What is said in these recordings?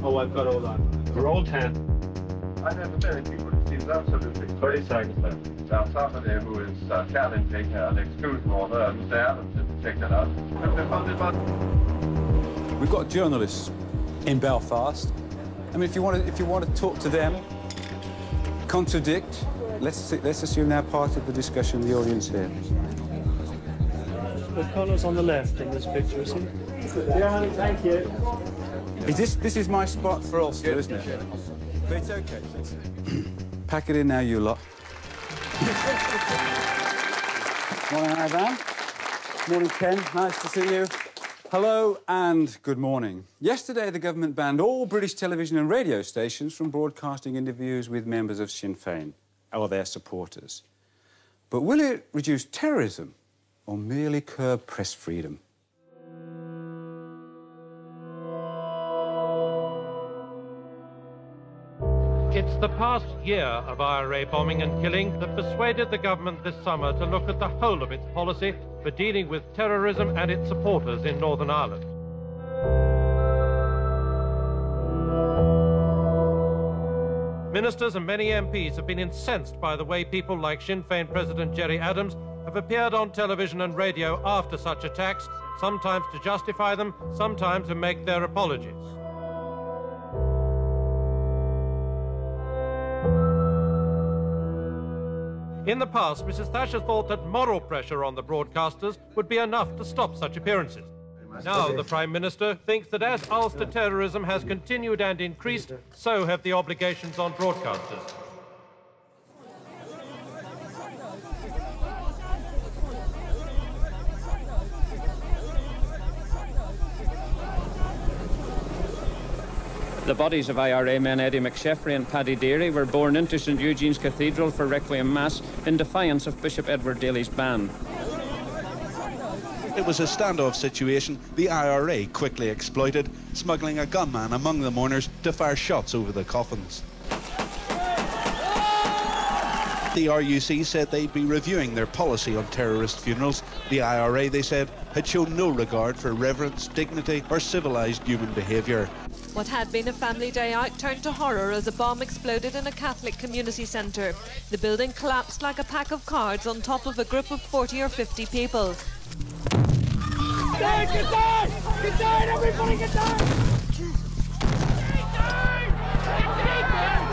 Oh, I've got all that. We're all 10. I never met people. It seems absolutely 30 seconds left. Now, somebody who is challenging an exclusion order, and Mr. Adams has taken it out. We've got journalists in Belfast. I mean, if you want to talk to them, contradict, let's assume they're part of the discussion, the audience here. O'Connor's on the left in this picture, is he? Yeah, thank you. This is my spot for Ulster, isn't it? But it's okay. Pack it in now, you lot. Morning, Ivan. Morning, Ken. Nice to see you. Hello and good morning. Yesterday, the government banned all British television and radio stations from broadcasting interviews with members of Sinn Féin or their supporters. But will it reduce terrorism or merely curb press freedom? It's the past year of IRA bombing and killing that persuaded the government this summer to look at the whole of its policy for dealing with terrorism and its supporters in Northern Ireland. Ministers and many MPs have been incensed by the way people like Sinn Féin President Gerry Adams have appeared on television and radio after such attacks, sometimes to justify them, sometimes to make their apologies. In the past, Mrs. Thatcher thought that moral pressure on the broadcasters would be enough to stop such appearances. Now the Prime Minister thinks that as Ulster terrorism has continued and increased, so have the obligations on broadcasters. The bodies of IRA men Eddie McSheffrey and Paddy Deary were borne into St Eugene's Cathedral for Requiem Mass in defiance of Bishop Edward Daly's ban. It was a standoff situation the IRA quickly exploited, smuggling a gunman among the mourners to fire shots over the coffins. The RUC said they'd be reviewing their policy on terrorist funerals. The IRA, they said, had shown no regard for reverence, dignity or civilised human behaviour. What had been a family day out turned to horror as a bomb exploded in a Catholic community centre. The building collapsed like a pack of cards on top of a group of 40 or 50 people. Get down! Get down! Get down! Everybody get down! Get down! Get down!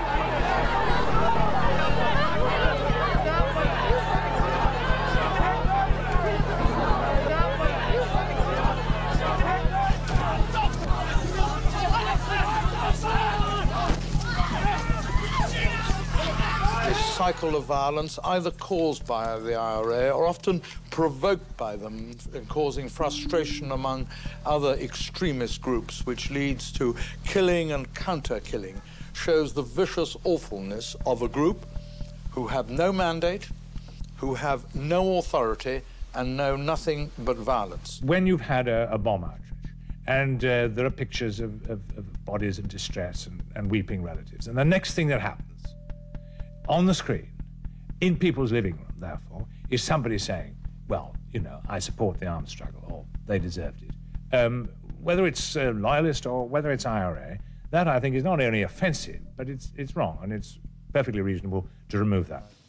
Cycle of violence, either caused by the IRA or often provoked by them, causing frustration among other extremist groups, which leads to killing and counter-killing, shows the vicious awfulness of a group who have no mandate, who have no authority, and know nothing but violence. When you've had a bomb outrage, and there are pictures of bodies in distress and weeping relatives, and the next thing that happens on the screen, in people's living room, therefore, is somebody saying, well, you know, I support the armed struggle, or they deserved it. Whether it's loyalist or whether it's IRA, that, I think, is not only offensive, but it's wrong, and it's perfectly reasonable to remove that.